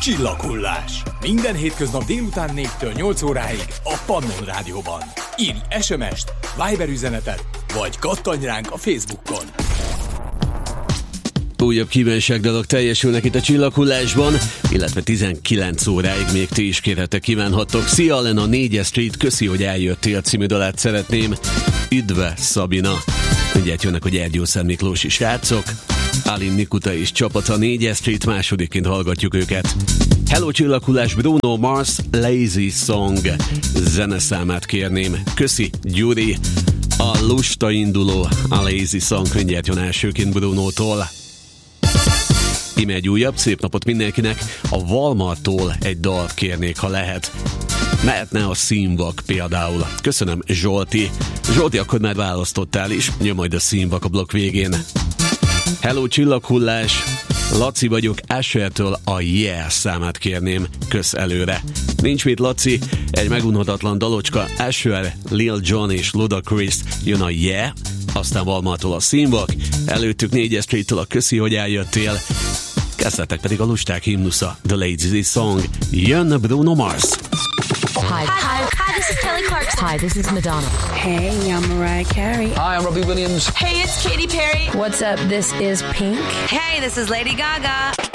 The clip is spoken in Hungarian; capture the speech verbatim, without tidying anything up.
Csillaghullás. Minden hétköznap délután négytől nyolc óráig a Pannon Rádióban. Írj es em est, Viber üzenetet, vagy kattanj ránk a Facebookon. Újabb kívánságdalok teljesülnek itt a Csillaghullásban, illetve tizenkilenc óráig még ti is kérhetek, kívánhattok. Szia, Allen, a négyes Street, köszi, hogy eljöttél című dalát szeretném. Üdve, Szabina. Mindjárt jönnek a Gyergyószent Miklósi srácok. Alin Nikuta és csapata, négyes Street, másodikként hallgatjuk őket. Hello Csillaghullás, Bruno Mars, Lazy Song zeneszámát kérném. Köszi, Gyuri. A lusta induló, a Lazy Song mindjárt jön elsőként Brunótól. Ime egy újabb szép napot mindenkinek. A Walmarttól egy dalt kérnék, ha lehet. Mehetne a színvak például. Köszönöm, Zsolti. Zsolti, akkor már választottál is. Jön majd a színvak a blokk végén. Hello Csillaghullás, Laci vagyok, Ashertől a Yeah számát kérném. Kösz előre. Nincs mit, Laci, egy megunhatatlan dalocska. Asher, Lil Jon és Ludacris, jön a Yeah, aztán Walmarttól a színvak, előttük négyes Streettől a köszi, hogy eljöttél, kezdetek pedig a lusták himnusza, The Lazy Song, jön Bruno Mars. Hi. Hi. Hi, this is Kelly Clarkson. Hi, this is Madonna. Hey, I'm Mariah Carey. Hi, I'm Robbie Williams. Hey, it's Katy Perry. What's up? This is Pink. Hey, this is Lady Gaga.